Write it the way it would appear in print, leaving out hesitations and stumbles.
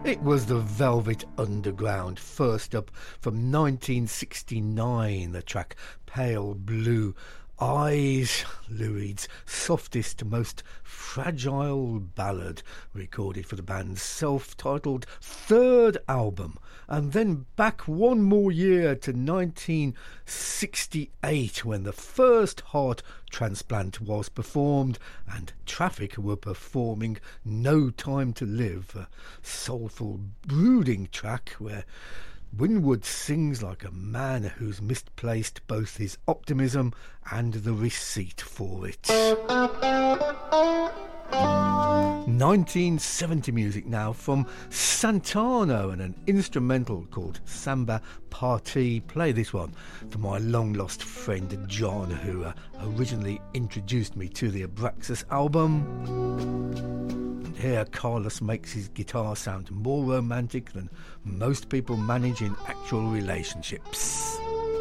It was the Velvet Underground, first up from 1969, the track Pale Blue Eyes, Lou Reed's softest, most fragile ballad, recorded for the band's self-titled third album. And then back one more year to 1968, when the first heart transplant was performed and Traffic were performing No Time to Live, a soulful, brooding track where Winwood sings like a man who's misplaced both his optimism and the receipt for it. 1970 music now from Santana and an instrumental called Samba Party. Play this one for my long lost friend John, who originally introduced me to the Abraxas album. And here Carlos makes his guitar sound more romantic than most people manage in actual relationships.